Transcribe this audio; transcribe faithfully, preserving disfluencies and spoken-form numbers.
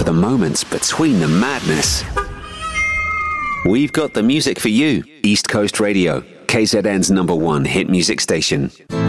the moments between the madness. We've got the music for you. East Coast Radio, K Z N's number one hit music station.